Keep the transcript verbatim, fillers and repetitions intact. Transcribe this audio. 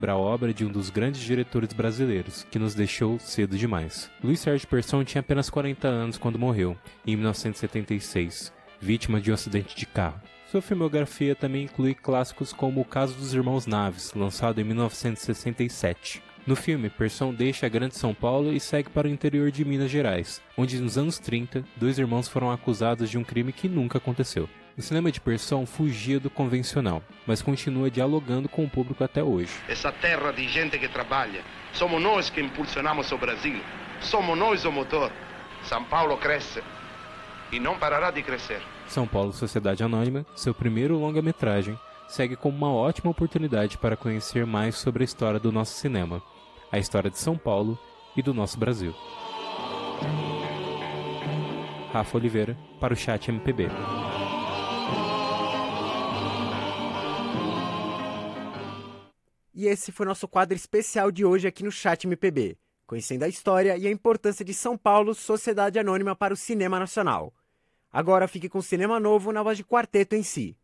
a obra de um dos grandes diretores brasileiros, que nos deixou cedo demais. Luiz Sérgio Persson tinha apenas quarenta anos quando morreu, em mil novecentos e setenta e seis, vítima de um acidente de carro. Sua filmografia também inclui clássicos como O Caso dos Irmãos Naves, lançado em mil novecentos e sessenta e sete. No filme, Persson deixa a Grande São Paulo e segue para o interior de Minas Gerais, onde nos anos trinta, dois irmãos foram acusados de um crime que nunca aconteceu. O cinema de Persson fugia do convencional, mas continua dialogando com o público até hoje. Essa terra de gente que trabalha, somos nós que impulsionamos o Brasil, somos nós o motor. São Paulo cresce e não parará de crescer. São Paulo Sociedade Anônima, seu primeiro longa-metragem, segue como uma ótima oportunidade para conhecer mais sobre a história do nosso cinema, a história de São Paulo e do nosso Brasil. Rafa Oliveira, para o Chat M P B. E esse foi nosso quadro especial de hoje aqui no Chat M P B, conhecendo a história e a importância de São Paulo Sociedade Anônima para o cinema nacional. Agora fique com o Cinema Novo na voz de Quarteto em Si.